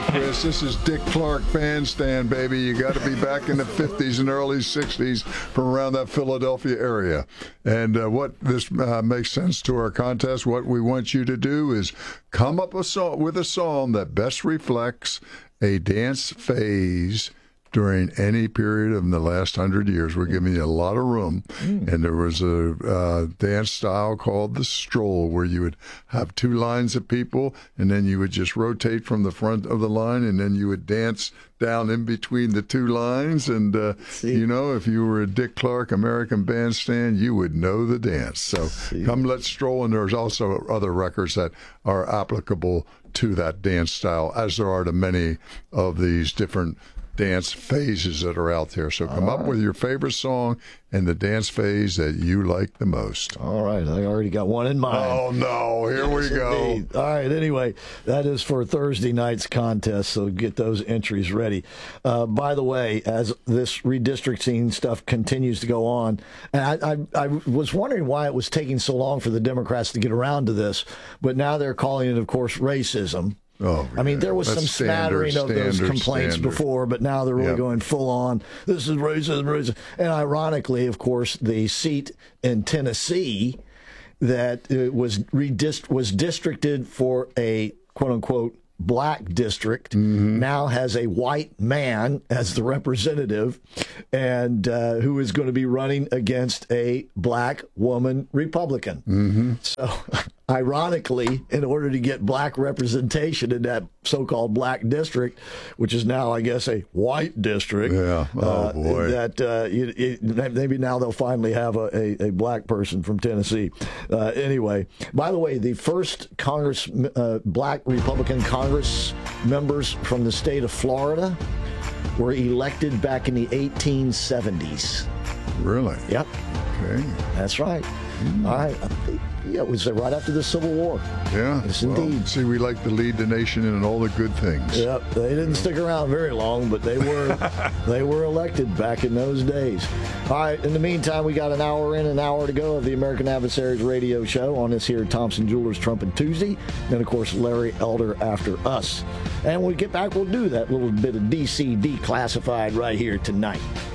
Chris. This is Dick Clark Bandstand, baby. You got to be back in the 50s and early 60s from around that Philadelphia area. And what this makes sense to our contest, what we want you to do is come up with a song that best reflects a dance phase during any period of the last 100 years. We're giving you a lot of room. And there was a dance style called the stroll, where you would have two lines of people, and then you would just rotate from the front of the line, and then you would dance down in between the two lines. And, you know, if you were a Dick Clark American Bandstand, you would know the dance. So come, let's stroll. And there's also other records that are applicable to that dance style, as there are to many of these different dance phases that are out there. So come up with your favorite song and the dance phase that you like the most. All right. I already got one in mind. Oh, no. Here we go. Indeed. All right. Anyway, that is for Thursday night's contest, so get those entries ready. By the way, as this redistricting stuff continues to go on, and I was wondering why it was taking so long for the Democrats to get around to this, but now they're calling it, of course, racism. Oh, I mean, there was some smattering of those complaints before, but now they're really going full on. This is racism. And ironically, of course, the seat in Tennessee that was districted for a quote unquote black district now has a white man as the representative, and who is going to be running against a black woman Republican. So ironically, in order to get black representation in that so-called black district, which is now, I guess, a white district, that maybe now they'll finally have a black person from Tennessee. Anyway, by the way, the first black Republican Congress members from the state of Florida were elected back in the 1870s. Really? Yep. Okay. That's right. All right. Yeah, it was right after the Civil War. Yeah. Yes, indeed. See, we like to lead the nation in all the good things. Yep. They didn't stick around very long, but they were elected back in those days. All right. In the meantime, we got an hour in, an hour to go of the American Adversaries radio show on this here Thompson Jewelers Trumpet Tuesday. And, of course, Larry Elder after us. And when we get back, we'll do that little bit of DC Declassified right here tonight.